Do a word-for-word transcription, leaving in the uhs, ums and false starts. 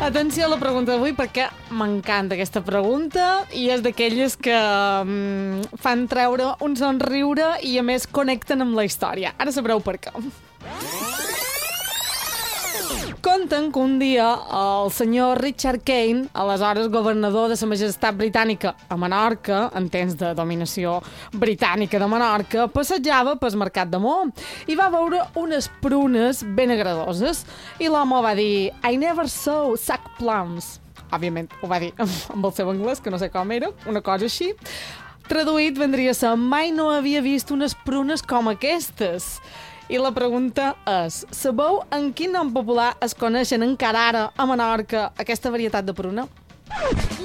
Atenció a la pregunta d'avui perquè m'encanta aquesta pregunta i és d'aquelles que um, fan treure un somriure i a més connecten amb la història. Ara sabreu per què. Conten que un dia el senyor Richard Kane, aleshores governador de la Majestat Britànica a Menorca, en temps de dominació britànica de Menorca, passejava pel mercat de Mó i va veure unes prunes ben agradoses. I l'home va dir, I never saw suck plums. Òbviament, ho va dir amb el seu anglès, que no sé com era, una cosa així. Traduït vendria a ser, mai no havia vist unes prunes com aquestes. I la pregunta és, sabeu en quin nom popular es coneixen encara ara a Menorca aquesta varietat de pruna?